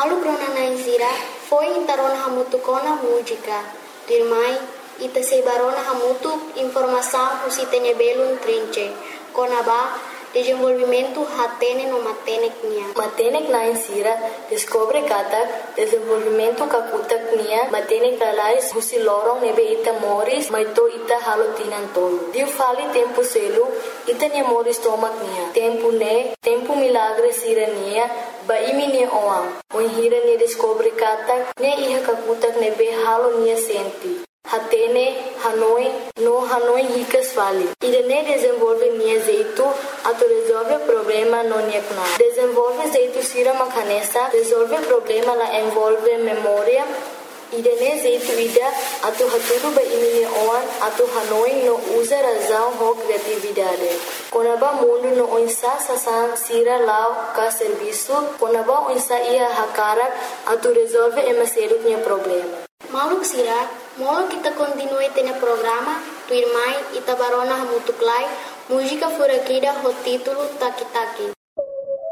Malu krona naisira foi intarona hamutu kona música. Dirmai ita sebarona hamutu informação usitene belun trinche. Kona ba desenvolvimento hatene no matenek nia. Matenek naisira descobre katak desenvolvimento kakutak nia matenek alais husi lorong nebe ita moris maito ita halotinan tolo. Diu fali tempo selu ita nia moris tomak nia. Tempo milagre sira nia ba imi nia oam. Oi hira nia descobre katak nia iha kakutak nebe halo nia senti. Hatene, Hanoi ricas fali. Irene desenvolve nia jeito, ato resolve problema no nia kuna. Desenvolve jeito sira makanesa, resolve problema la envolve memória. Irene jeito ida, ato haturu ba imini oan, ato Hanoi no usa razão ho criatividade. Konaba mundo no onsa sasan sira lao ka serviço, konaba onsa ia hakarak, ato resolve emaseru nia problema. Maluk sira, molo kita continue tene programa, tu irmai ita barona hamutuklai, música furakida ho título Taki Taki.